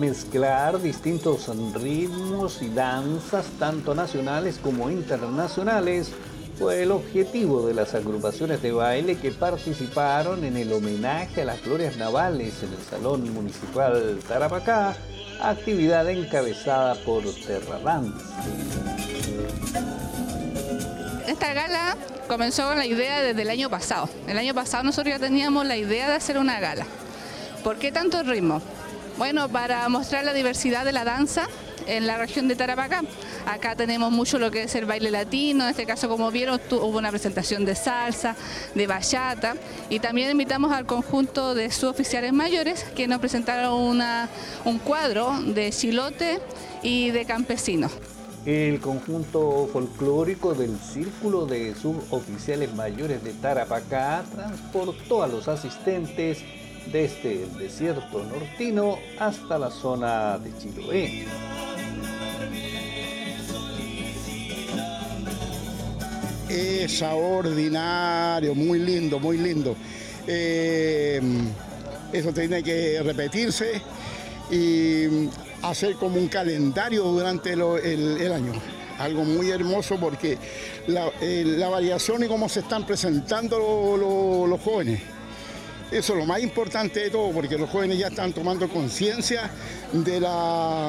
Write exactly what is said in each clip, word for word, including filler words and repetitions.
mezclar distintos ritmos y danzas, tanto nacionales como internacionales, fue el objetivo de las agrupaciones de baile que participaron en el homenaje a las glorias navales en el Salón Municipal Tarapacá, actividad encabezada por Terradance. Esta gala comenzó con la idea desde el año pasado. El año pasado nosotros ya teníamos la idea de hacer una gala. ¿Por qué tanto ritmo? Bueno, para mostrar la diversidad de la danza en la región de Tarapacá. Acá tenemos mucho lo que es el baile latino, en este caso, como vieron, hubo una presentación de salsa, de bachata, y también invitamos al conjunto de suboficiales mayores que nos presentaron una, un cuadro de chilote y de campesinos. El conjunto folclórico del Círculo de Suboficiales Mayores de Tarapacá transportó a los asistentes desde el desierto nortino hasta la zona de Chiloé. Extraordinario, muy lindo, muy lindo. Eh, eso tiene que repetirse y hacer como un calendario durante lo, el, el año. Algo muy hermoso porque la, eh, la variación y cómo se están presentando lo, lo, los jóvenes. Eso es lo más importante de todo, porque los jóvenes ya están tomando conciencia de la...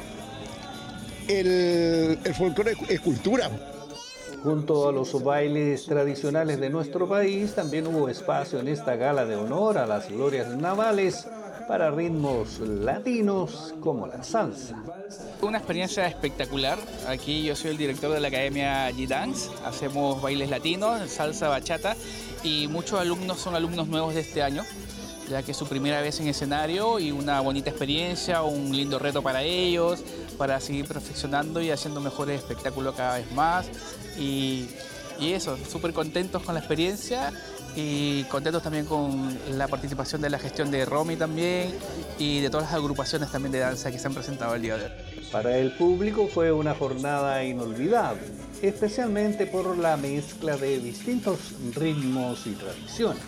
El, el folclore es cultura. Junto a los bailes tradicionales de nuestro país, también hubo espacio en esta gala de honor a las glorias navales para ritmos latinos como la salsa. Una experiencia espectacular. Aquí yo soy el director de la Academia G-Dance. Hacemos bailes latinos, salsa, bachata, y muchos alumnos son alumnos nuevos de este año, ya que es su primera vez en escenario y una bonita experiencia, un lindo reto para ellos, para seguir perfeccionando y haciendo mejores espectáculos cada vez más. Y, y eso, súper contentos con la experiencia y contentos también con la participación de la gestión de Romy también y de todas las agrupaciones también de danza que se han presentado el día de hoy. Para el público fue una jornada inolvidable, especialmente por la mezcla de distintos ritmos y tradiciones.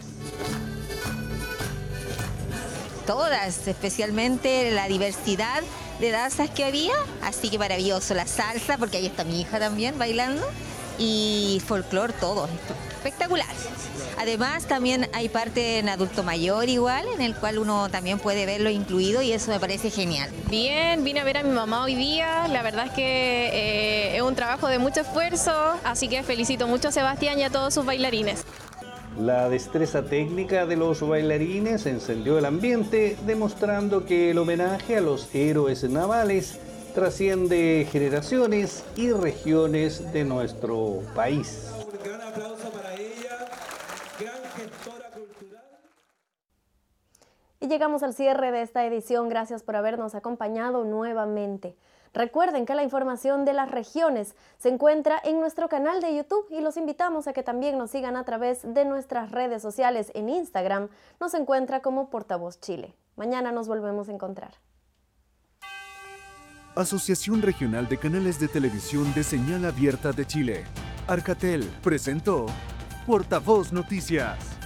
Todas, especialmente la diversidad de danzas que había, así que maravilloso. La salsa, porque ahí está mi hija también bailando, y folclore, todo, espectacular. Además también hay parte en adulto mayor igual, en el cual uno también puede verlo incluido y eso me parece genial. Bien, vine a ver a mi mamá hoy día, la verdad es que eh, es un trabajo de mucho esfuerzo, así que felicito mucho a Sebastián y a todos sus bailarines. La destreza técnica de los bailarines encendió el ambiente, demostrando que el homenaje a los héroes navales trasciende generaciones y regiones de nuestro país. Un gran aplauso para ella, gran gestora cultural. Y llegamos al cierre de esta edición. Gracias por habernos acompañado nuevamente. Recuerden que la información de las regiones se encuentra en nuestro canal de YouTube y los invitamos a que también nos sigan a través de nuestras redes sociales. En Instagram nos encuentra como Portavoz Chile. Mañana nos volvemos a encontrar. Asociación Regional de Canales de Televisión de Señal Abierta de Chile. Arcatel presentó Portavoz Noticias.